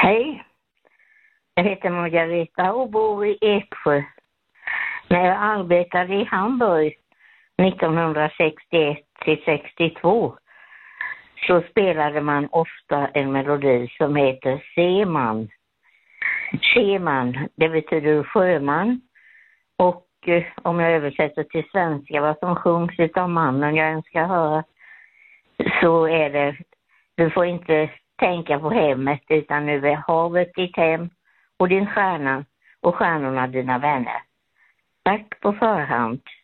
Hej, jag heter Margareta och bor i Eksjö. När jag arbetade i Hamburg 1961 till 62 så spelade man ofta en melodi som heter Seeman. Seeman, det betyder sjöman. Och om jag översätter till svenska vad som sjungs av mannen jag önskar höra, så är det: du får inte tänka på hemmet utan nu är havet ditt hem och din stjärna och stjärnorna dina vänner. Tack på förhand.